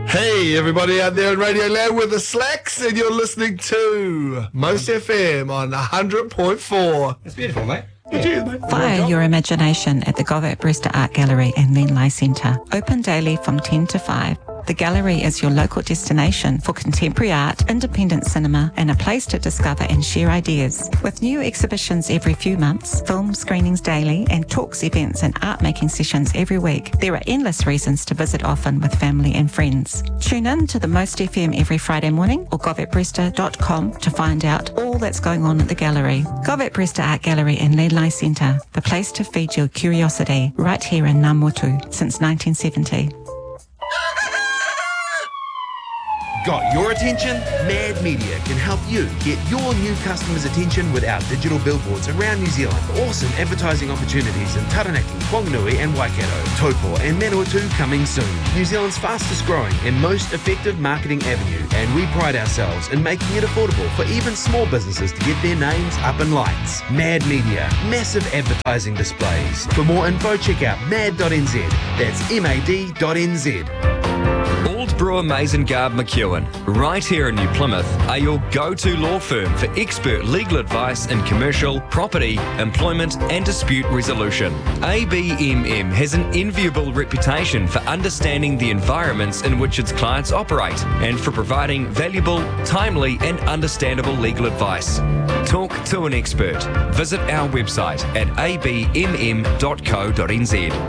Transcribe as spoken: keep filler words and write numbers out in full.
Hey, everybody out there in Radio Land with the Slacks, and you're listening to Most F M on one hundred point four. It's beautiful, mate. Yeah. Cheers, mate. Fire your imagination at the Govett Brewster Art Gallery and Lenlai Centre. Open daily from ten to five. The gallery is your local destination for contemporary art, independent cinema, and a place to discover and share ideas. With new exhibitions every few months, film screenings daily, and talks, events, and art-making sessions every week, there are endless reasons to visit often with family and friends. Tune in to the Most F M every Friday morning or govett brewster dot com to find out all that's going on at the gallery. Govett Brewster Art Gallery and Lenlai Centre, the place to feed your curiosity, right here in Namutu since nineteen seventy. Got your attention? Mad Media can help you get your new customers' attention with our digital billboards around New Zealand. Awesome advertising opportunities in Taranaki, Whanganui and Waikato, Taupo and Manawatu coming soon. New Zealand's fastest growing and most effective marketing avenue, and we pride ourselves in making it affordable for even small businesses to get their names up in lights. Mad Media, massive advertising displays. For more info, check out mad dot n z. That's M A D dot N Z. Old Brewer Mason Garb McEwen, right here in New Plymouth, are your go-to law firm for expert legal advice in commercial, property, employment and dispute resolution. A B M M has an enviable reputation for understanding the environments in which its clients operate and for providing valuable, timely and understandable legal advice. Talk to an expert. Visit our website at a b m m dot co dot n z.